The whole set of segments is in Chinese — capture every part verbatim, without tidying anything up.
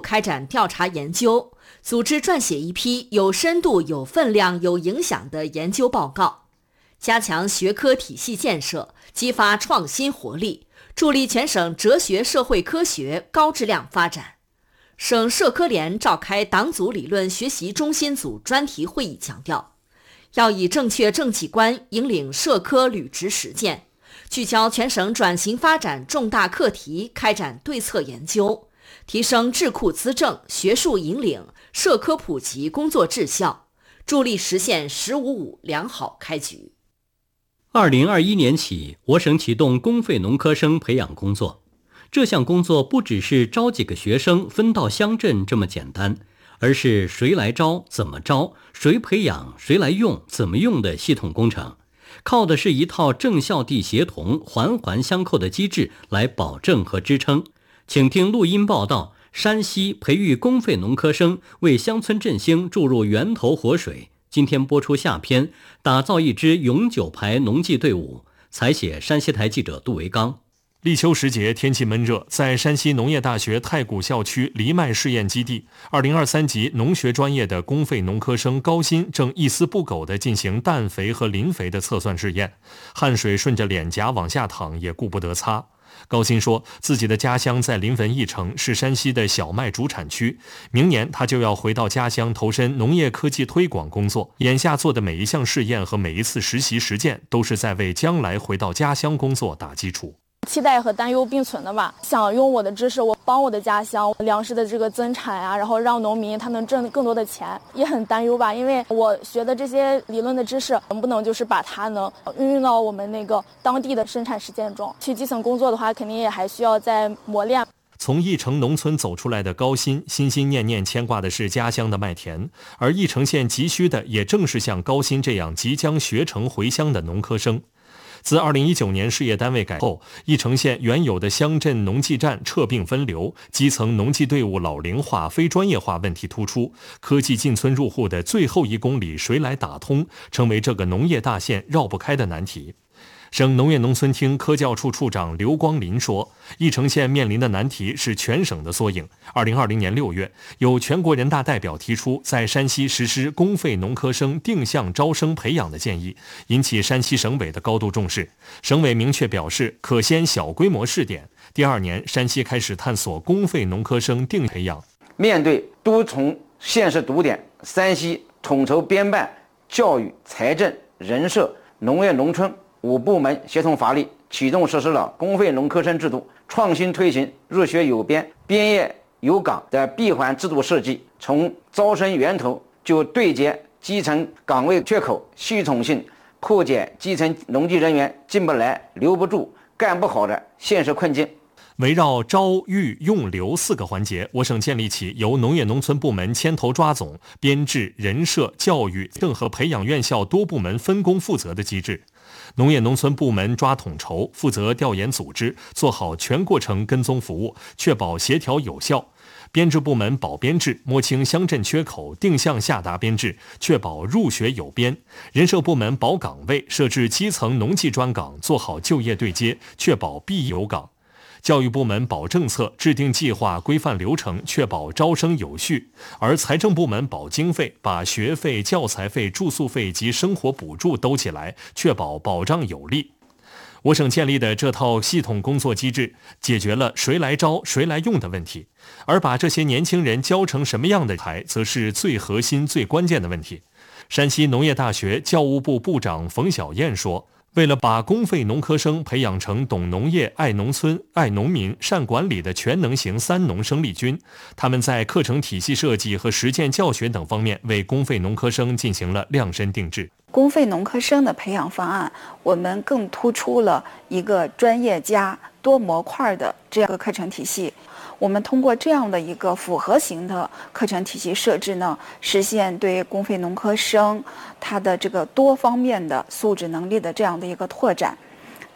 开展调查研究，组织撰写一批有深度、有分量、有影响的研究报告，加强学科体系建设，激发创新活力，助力全省哲学社会科学高质量发展。省社科联召开党组理论学习中心组专题会议，强调要以正确政绩观引领社科履职实践，聚焦全省转型发展重大课题开展对策研究，提升智库资政、学术引领、社科普及工作质效，助力实现“十五五”良好开局。 二零二一年起，我省启动公费农科生培养工作。这项工作不只是招几个学生分到乡镇这么简单，而是谁来招、怎么招、谁培养、谁来用、怎么用的系统工程，靠的是一套政校地协同、环环相扣的机制来保证和支撑。请听录音报道：山西培育公费农科生，为乡村振兴注入源头活水。今天播出下篇，打造一支永久牌农技队伍。采写山西台记者杜维刚。 立秋时节，天气闷热，在山西农业大学太谷校区藜麦试验基地，二零二三级农学专业的公费农科生高鑫正一丝不苟地进行氮肥和磷肥的测算试验，汗水顺着脸颊往下淌，也顾不得擦。高鑫说，自己的家乡在临汾翼城，是山西的小麦主产区，明年他就要回到家乡投身农业科技推广工作。眼下做的每一项试验和每一次实习实践，都是在为将来回到家乡工作打基础。 期待和担忧并存的吧，想用我的知识，我帮我的家乡粮食的这个增产啊，然后让农民他能挣更多的钱，也很担忧吧，因为我学的这些理论的知识，能不能就是把它能运用到我们那个当地的生产实践中？去基层工作的话，肯定也还需要再磨练。 从翼城农村走出来的高鑫，心心念念牵挂的是家乡的麦田，而翼城县急需的也正是像高鑫这样即将学成回乡的农科生。自二零一九年事业单位改后，翼城县原有的乡镇农技站撤并分流，基层农技队伍老龄化、非专业化问题突出，科技进村入户的最后一公里谁来打通，成为这个农业大县绕不开的难题。省农业农村厅科教处处长刘光林说，翼城县面临的难题是全省的缩影。二零二零年六月，有全国人大代表提出在山西实施公费农科生定向招生培养的建议，引起山西省委的高度重视。省委明确表示，可先小规模试点。第二年，山西开始探索公费农科生定培养。 面对多重县市堵点，山西统筹编办教育、财政、人社、农业农村五部门协同发力，启动实施了公费农科生制度，创新推行入学有编、编业有岗的闭环制度设计，从招生源头就对接基层岗位缺口，系统性破解基层农技人员进不来、留不住、干不好的现实困境。 围绕招育用留四个环节，我省建立起由农业农村部门牵头抓总、编制、人社、教育、政和培养院校多部门分工负责的机制。农业农村部门抓统筹，负责调研组织，做好全过程跟踪服务，确保协调有效。编制部门保编制，摸清乡镇缺口，定向下达编制，确保入学有编。人社部门保岗位，设置基层农技专岗，做好就业对接，确保必有岗。教育部门保政策，制定计划，规范流程，确保招生有序；而财政部门保经费，把学费、教材费、住宿费及生活补助兜起来，确保保障有力。我省建立的这套系统工作机制，解决了谁来招、谁来用的问题，而把这些年轻人教成什么样的才，则是最核心、最关键的问题。山西农业大学教务部部长冯小燕说，为了把公费农科生培养成懂农业、爱农村、爱农民、善管理的全能型三农生力军，他们在课程体系设计和实践教学等方面为公费农科生进行了量身定制。 公费农科生的培养方案，我们更突出了一个专业加多模块的这样一个课程体系。我们通过这样的一个复合型的课程体系设置呢，实现对公费农科生他的这个多方面的素质能力的这样的一个拓展。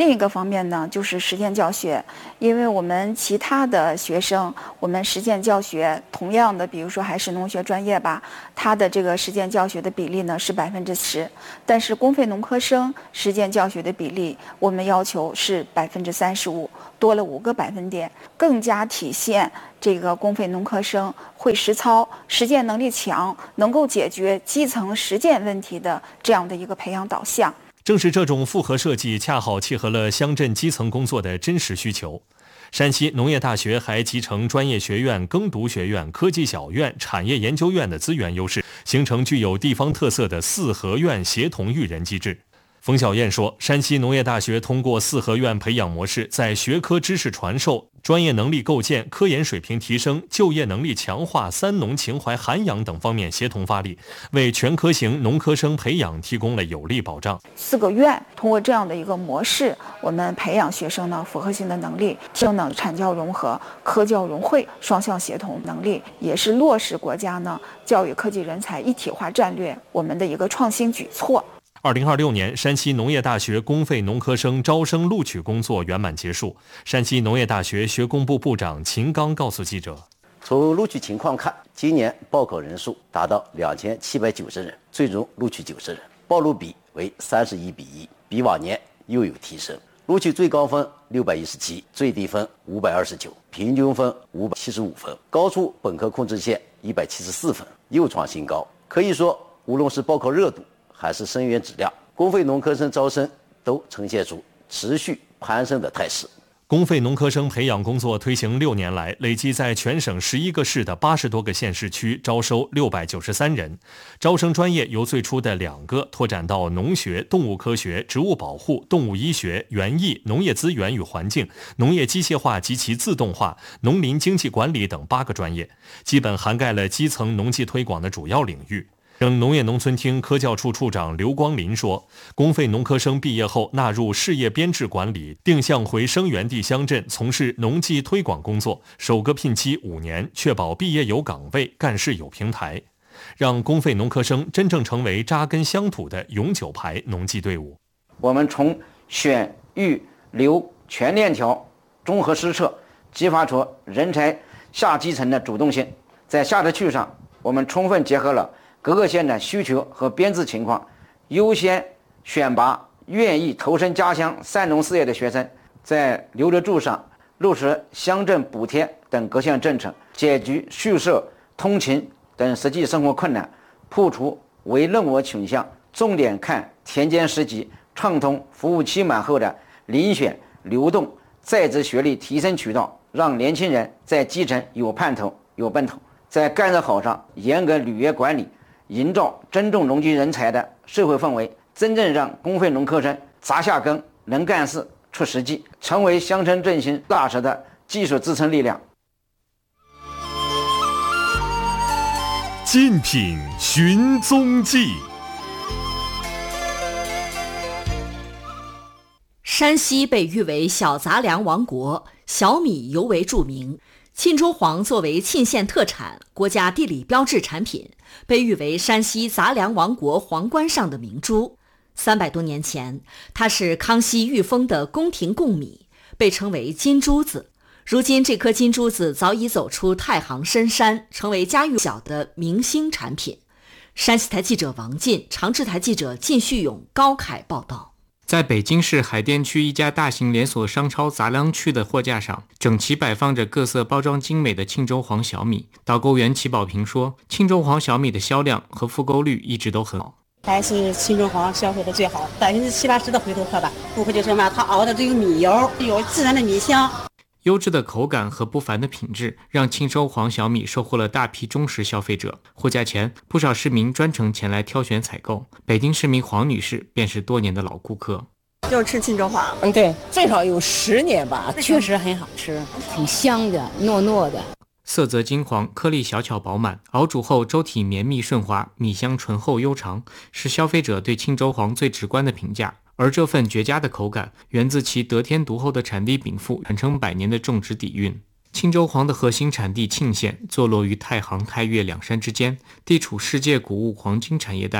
另一个方面呢，就是实践教学，因为我们其他的学生，我们实践教学同样的，比如说还是农学专业吧，它的这个实践教学的比例呢是百分之十，但是公费农科生实践教学的比例，我们要求是百分之三十五，多了五个百分点，更加体现这个公费农科生会实操、实践能力强，能够解决基层实践问题的这样的一个培养导向。 正是这种复合设计，恰好契合了乡镇基层工作的真实需求。山西农业大学还集成专业学院、耕读学院、科技小院、产业研究院的资源优势，形成具有地方特色的四合院协同育人机制。冯小燕说，山西农业大学通过四合院培养模式，在学科知识传授、专业能力构建、科研水平提升、就业能力强化、三农情怀涵养等方面协同发力，为全科型农科生培养提供了有力保障。 四个院通过这样的一个模式，我们培养学生呢复合性的能力，提升呢产教融合、科教融汇双向协同能力，也是落实国家呢教育科技人才一体化战略我们的一个创新举措。 二零二六年，山西农业大学公费农科生招生录取工作圆满结束。山西农业大学学工部部长秦刚告诉记者， 从录取情况看，今年报考人数达到两千七百九十人，最终录取九十人，报录比为三十一比一，比往年又有提升。录取最高分六百一十七，最低分五百二十九，平均分五百七十五分，高出本科控制线一百七十四分，又创新高。可以说，无论是报考热度还是生源质量，公费农科生招生都呈现出持续攀升的态势。 公费农科生培养工作推行六年来，累计在全省十一个市的八十多个县市区招收六百九十三人，招生专业由最初的两个拓展到农学、动物科学、植物保护、动物医学、园艺、农业资源与环境、农业机械化及其自动化、农林经济管理等八个专业，基本涵盖了基层农技推广的主要领域。省农业农村厅科教处处长刘光林说，公费农科生毕业后纳入事业编制管理，定向回生源地乡镇从事农技推广工作，首个聘期五年，确保毕业有岗位，干事有平台，让公费农科生真正成为扎根乡土的永久牌农技队伍。 我们从选育留全链条综合施策，激发出人才下基层的主动性。在下得去上，我们充分结合了各个县的需求和编制情况，优先选拔愿意投身家乡三农事业的学生。在留得住上，落实乡镇补贴等各项政策，解决宿舍、通勤等实际生活困难，破除唯认我倾向，重点看田间实习，畅通服务期满后的遴选、流动、在职学历提升渠道，让年轻人在基层有盼头、有奔头。在干热好上严格履约管理，营造尊重农技人才的社会氛围，真正让公费农科生扎下根、能干事、出实际，成为乡村振兴大势的技术支撑力量。 竞品寻踪记。 山西被誉为小杂粮王国，小米尤为著名。沁州黄作为沁县特产、国家地理标志产品，被誉为山西杂粮王国皇冠上的明珠。三百多年前，它是康熙御封的宫廷贡米，被称为金珠子。如今，这颗金珠子早已走出太行深山，成为家喻户晓的明星产品。山西台记者王进、长治台记者靳旭勇、高凯报道。 在北京市海淀区一家大型连锁商超杂粮区的货架上，整齐摆放着各色包装精美的沁州黄小米。导购员齐宝平说，沁州黄小米的销量和复购率一直都很好， 还是沁州黄消费的最好，百分之七八十的回头客吧。顾客就说嘛，他熬的这个米油有自然的米香。 优质的口感和不凡的品质，让沁州黄小米收获了大批忠实消费者。货架前，不少市民专程前来挑选采购。北京市民黄女士便是多年的老顾客。 就是吃沁州黄， 嗯，对，最少有十年吧， 确实很好吃，挺香的，糯糯的。 色泽金黄，颗粒小巧饱满，熬煮后粥体绵密顺滑，米香醇厚悠长，是消费者对沁州黄最直观的评价。而这份绝佳的口感，源自其得天独厚的产地禀赋，传承百年的种植底蕴。沁州黄的核心产地沁县，坐落于太行、太岳两山之间，地处世界谷物黄金产业带，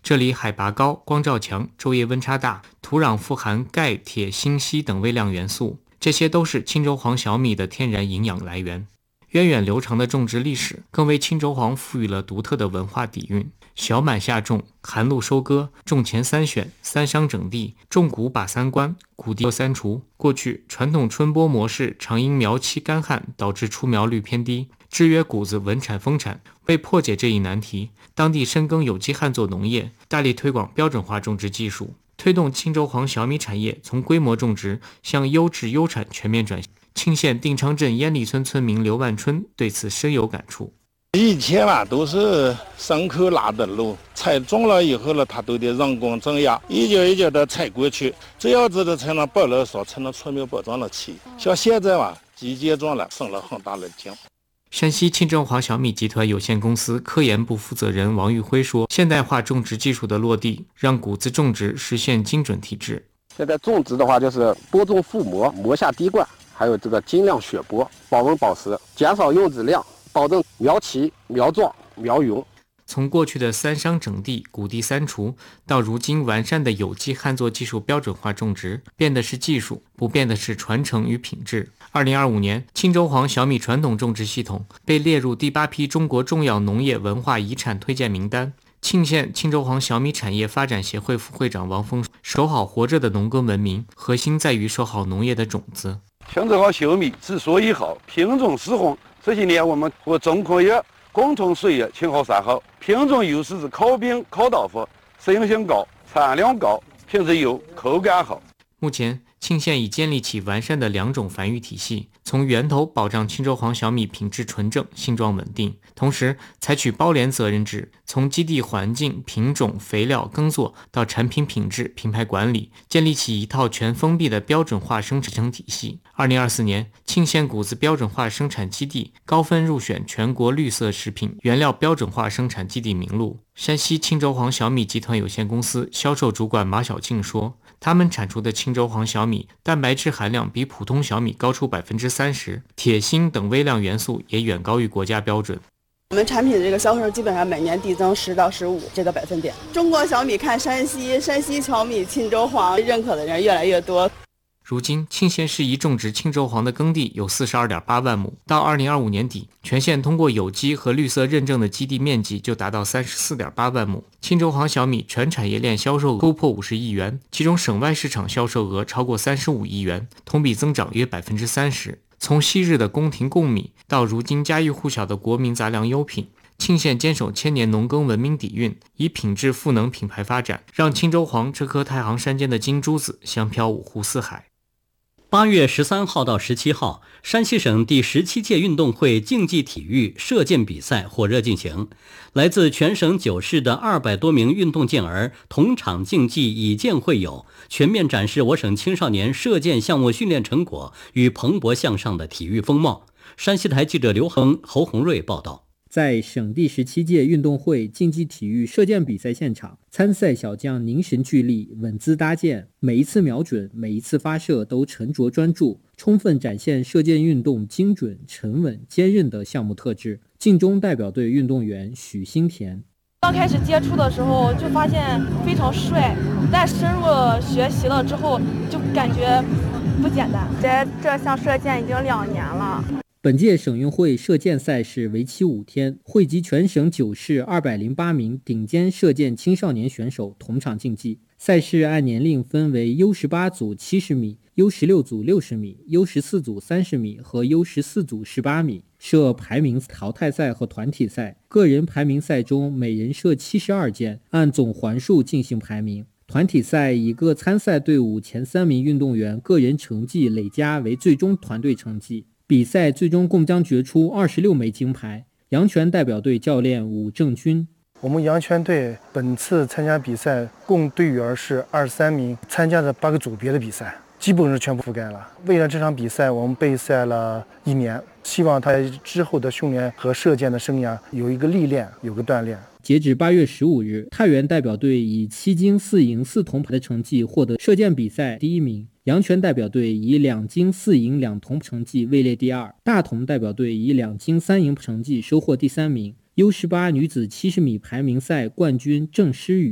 这里海拔高，光照强，昼夜温差大，土壤富含钙、铁、锌、硒等微量元素，这些都是青州黄小米的天然营养来源。源远流长的种植历史更为青州黄赋予了独特的文化底蕴。小满下种，寒露收割，种前三选，三商整地，种谷把三关，谷地三除。过去传统春播模式常因苗期干旱导致出苗率偏低，制约谷子稳产丰产。为破解这一难题，当地深耕有机旱作农业，大力推广标准化种植技术，推动青州黄小米产业从规模种植向优质优产全面转型。沁县定昌镇烟里村村民刘万春对此深有感触。 以前嘛都是牲口拉的路，菜种了以后呢，他都得人工增压，一节一节的踩过去，这样子的才能保了少，才能出苗保障了起。像现在嘛，机械种了，省了很大的劲。 山西青州黄小米集团有限公司科研部负责人王玉辉说，现代化种植技术的落地，让谷子种植实现精准体质。 现在种植的话，就是播种覆膜，膜下滴灌，还有这个精量雪播，保温保湿，减少用籽量，保证苗齐、苗壮、苗匀。 从过去的三商整地、谷地三除，到如今完善的有机旱作技术标准化种植，变的是技术，不变的是传承与品质。二零二五年，青州黄小米传统种植系统被列入第八批中国重要农业文化遗产推荐名单。沁县青州黄小米产业发展协会副会长王峰：守好活着的农耕文明，核心在于守好农业的种子。 青州黄小米之所以好，品种适混，这些年我们和中科院共同水业青好三好，品种优势是靠病靠倒发，适应性高，产量高，品质优，口感好。 目前沁县已建立起完善的两种繁育体系，从源头保障青州黄小米品质纯正、性状稳定，同时采取包联责任制，从基地环境、品种、肥料、耕作到产品品质、品牌管理，建立起一套全封闭的标准化生产体系。二零二四年，沁县谷子标准化生产基地高分入选全国绿色食品原料标准化生产基地名录。山西青州黄小米集团有限公司销售主管马小静说，他们产出的青州黄小米蛋白质含量比普通小米高出百分之三十，铁锌等微量元素也远高于国家标准。 我们产品的这个销售基本上每年递增十到十五这个百分点。中国小米看山西，山西小米青州黄认可的人越来越多。 如今，沁县市宜种植青州黄的耕地有 四十二点八万亩，到二零二五年底，全县通过有机和绿色认证的基地面积就达到 三十四点八万亩。青州黄小米全产业链销售额突破五十亿元，其中省外市场销售额超过三十五亿元，同比增长约 百分之三十。从昔日的宫廷贡米到如今家喻户晓的国民杂粮优品，沁县坚守千年农耕文明底蕴，以品质赋能品牌发展，让青州黄这颗太行山间的金珠子香飘五湖四海。 八月十三号到十七号，山西省第十七届运动会竞技体育射箭比赛火热进行。来自全省九市的二百多名运动健儿同场竞技，以箭会友，全面展示我省青少年射箭项目训练成果与蓬勃向上的体育风貌。山西台记者刘恒、侯红瑞报道。 在省第十七届运动会竞技体育射箭比赛现场，参赛小将凝神聚力，稳姿搭箭，每一次瞄准，每一次发射都沉着专注，充分展现射箭运动精准、沉稳、坚韧的项目特质。晋中代表队运动员许新田： 刚开始接触的时候就发现非常帅，但深入学习了之后就感觉不简单。在这项射箭已经两年了。 本届省运会射箭赛事为期五天，汇集全省九市二百零八名顶尖射箭青少年选手同场竞技。赛事按年龄分为 U 十八 组七十米、U 十六 组六十米、U 十四 组三十米和 U 十四 组十八米，设排名淘汰赛和团体赛。个人排名赛中每人射七十二箭，按总环数进行排名。团体赛以各参赛队伍前三名运动员个人成绩累加为最终团队成绩。比赛最终共将决出二十六枚金牌。阳泉代表队教练武正军： 我们阳泉队本次参加比赛共队员是二十三名，参加了八个组别的比赛，基本是全部覆盖了。为了这场比赛，我们备赛了一年，希望他之后的训练和射箭的生涯有一个历练，有个锻炼。 截止八月十五日，太原代表队以七金四银四铜牌的成绩获得射箭比赛第一名，阳泉代表队以两金四银两铜成绩位列第二，大同代表队以两金三银成绩收获第三名。U 十八 女子七十米排名赛冠军郑诗雨：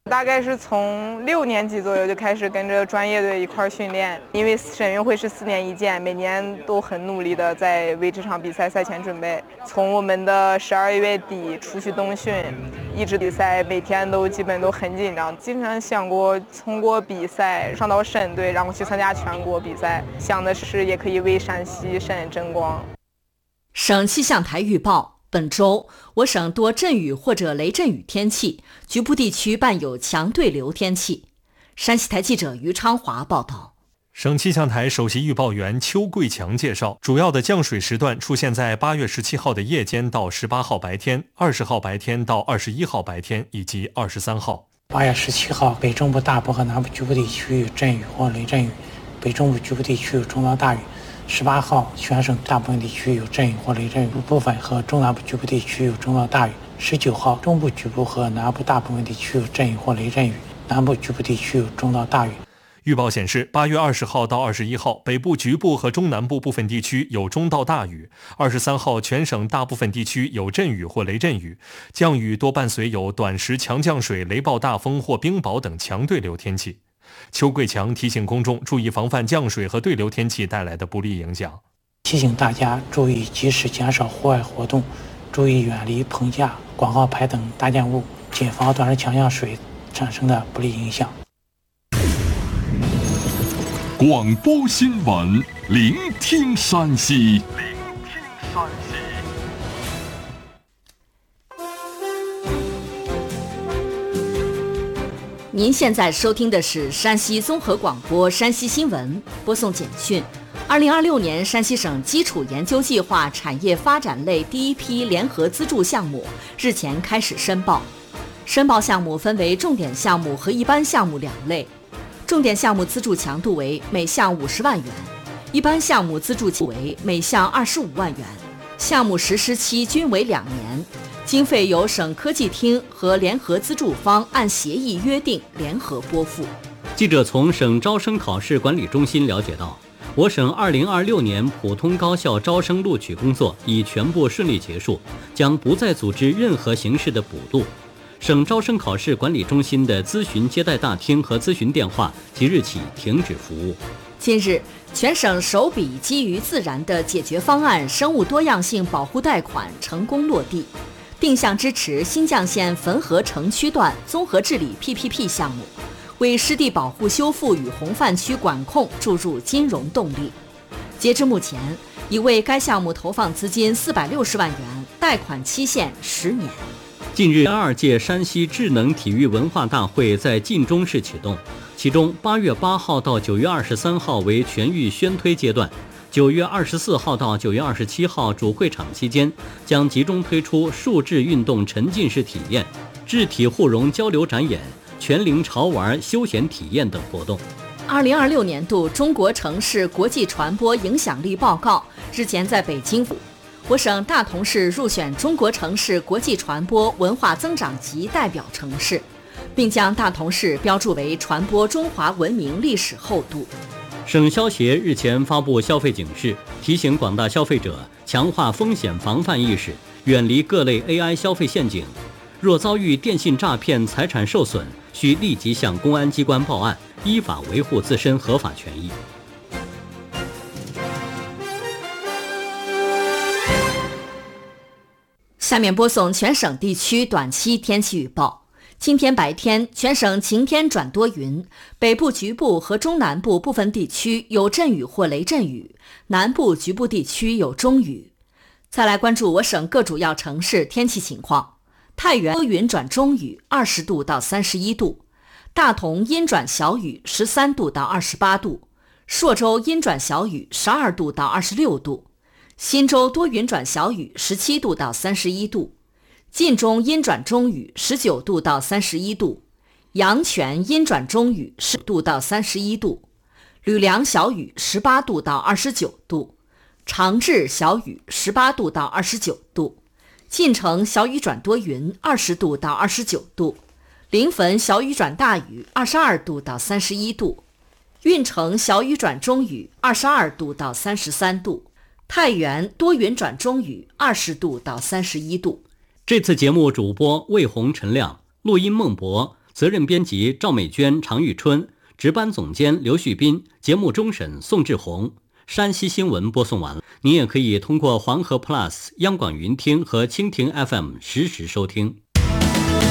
大概是从六年级左右就开始跟着专业队一块训练，因为省运会是四年一届，每年都很努力的在为这场比赛赛前准备。从我们的十二月底出去冬训，一直比赛，每天都基本都很紧张，经常想过通过比赛上到省队，然后去参加全国比赛，想的是也可以为山西省争光。 省气象台预报，本周我省多阵雨或者雷阵雨天气，局部地区伴有强对流天气。山西台记者于昌华报道。 省气象台首席预报员邱贵强介绍，主要的降水时段出现在八月十七号的夜间到十八号白天、二十号白天到二十一号白天以及二十三号。 八月十七号，北中部大部和南部局部地区有阵雨或雷阵雨，北中部局部地区有中到大雨。十八号，全省大部分地区有阵雨或雷阵雨，部分和中南部局部地区有中到大雨。十九号，中部局部和南部大部分地区有阵雨或雷阵雨，南部局部地区有中到大雨。 预报显示，八月二十号到二十一号，北部局部和中南部部分地区有中到大雨；二十三号，全省大部分地区有阵雨或雷阵雨，降雨多伴随有短时强降水、雷暴大风或冰雹等强对流天气。邱贵强提醒公众注意防范降水和对流天气带来的不利影响， 提醒大家注意及时减少户外活动，注意远离棚架、广告牌等搭建物，谨防短时强降水产生的不利影响。 广播新闻，聆听山西。聆听山西。 您现在收听的是山西综合广播山西新闻，播送简讯。二零二六年山西省基础研究计划产业发展类第一批联合资助项目日前开始申报，申报项目分为重点项目和一般项目两类。重点项目资助强度为每项五十万元，一般项目资助为每项二十五万元，项目实施期均为两年，经费由省科技厅和联合资助方按协议约定联合拨付。 记者从省招生考试管理中心了解到，我省二零二六年普通高校招生录取工作已全部顺利结束，将不再组织任何形式的补录。省招生考试管理中心的咨询接待大厅和咨询电话即日起停止服务。 近日，全省首笔基于自然的解决方案生物多样性保护贷款成功落地，定向支持新绛县汾河城区段综合治理 P P P 项目，为湿地保护修复与洪泛区管控注入金融动力。截至目前，已为该项目投放资金四百六十万元，贷款期限十年。 近日，第二届山西智能体育文化大会在晋中市启动，其中八月八号到九月二十三号为全域宣推阶段，九月二十四号到九月二十七号主会场期间，将集中推出数智运动沉浸式体验、智体互融交流展演、全龄潮玩休闲体验等活动。 二零二六年度中国城市国际传播影响力报告日前在北京，我省大同市入选中国城市国际传播文化增长级代表城市，并将大同市标注为传播中华文明历史厚度。 省消协日前发布消费警示，提醒广大消费者强化风险防范意识，远离各类 A I 消费陷阱。若遭遇电信诈骗、财产受损，需立即向公安机关报案，依法维护自身合法权益。 下面播送全省地区短期天气预报。今天白天，全省晴天转多云，北部局部和中南部部分地区有阵雨或雷阵雨，南部局部地区有中雨。再来关注我省各主要城市天气情况。太原多云转中雨，二十度到三十一度；大同阴转小雨，十三度到二十八度；朔州阴转小雨，十二度到二十六度；忻州多云转小雨，十七度到三十一度；晋中阴转中雨，十九度到三十一度；阳泉阴转中雨，十度到三十一度；吕梁小雨，十八度到二十九度；长治小雨，十八度到二十九度；晋城小雨转多云，二十度到二十九度；临汾小雨转大雨，二十二度到三十一度；运城小雨转中雨，二十二度到三十三度；太原多云转中雨，二十度到三十一度。 这次节目主播魏红、陈亮，录音孟博， 责任编辑赵美娟、常玉春，值班总监刘旭斌，节目终审宋志红。山西新闻播送完了，您也可以通过黄河 Plus、央广云听和蜻蜓 F M 实时收听。